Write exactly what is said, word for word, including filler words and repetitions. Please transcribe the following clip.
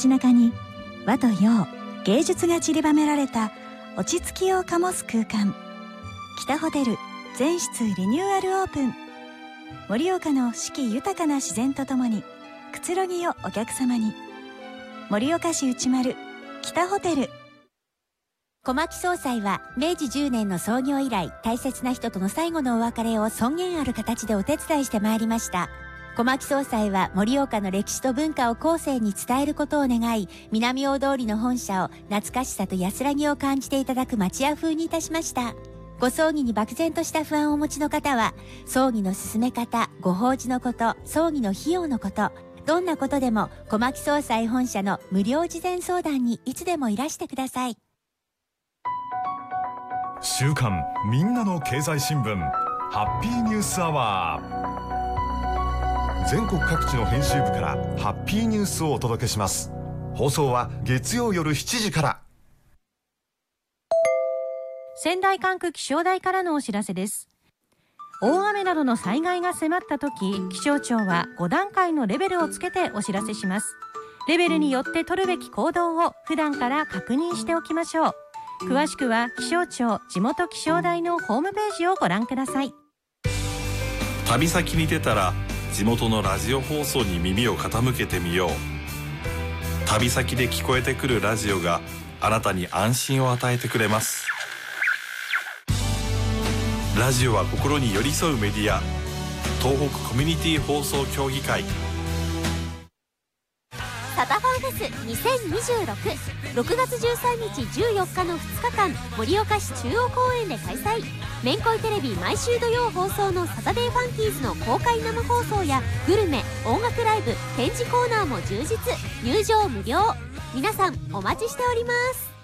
街中に和と洋、芸術が散りばめられた落ち着きを醸す空間。北ホテル全室リニューアルオープン。盛岡の四季豊かな自然とともにくつろぎをお客様に。盛岡市内丸北ホテル。 小牧総裁はめいじじゅうねんの創業以来、大切な人との最後のお別れを尊厳ある形でお手伝いしてまいりました。小牧総裁は盛岡の歴史と文化を後世に伝えることを願い、南大通りの本社を懐かしさと安らぎを感じていただく町屋風にいたしました。ご葬儀に漠然とした不安をお持ちの方は、葬儀の進め方、ご法事のこと、葬儀の費用のこと、どんなことでも小牧総裁本社の無料事前相談にいつでもいらしてください。 週刊みんなの経済新聞ハッピーニュースアワー。全国各地の編集部からハッピーニュースをお届けします。放送は月曜夜しちじから。 仙台管区気象台からのお知らせです。大雨などの災害が迫った時、気象庁はごだんかいのレベルをつけてお知らせします。レベルによって取るべき行動を普段から確認しておきましょう。詳しくは気象庁地元気象台のホームページをご覧ください。 旅先に出たら地元のラジオ放送に耳を傾けてみよう。旅先で聞こえてくるラジオがあなたに安心を与えてくれます。ラジオは心に寄り添うメディア。東北コミュニティ放送協議会。 サタファンフェスにせんにじゅうろく、ろくがつじゅうさんにちじゅうよっかのふつかかん、盛岡市中央公園で開催。めんこいテレビ毎週土曜放送のサタデーファンキーズの公開生放送やグルメ、音楽ライブ、展示コーナーも充実。入場無料。皆さんお待ちしております。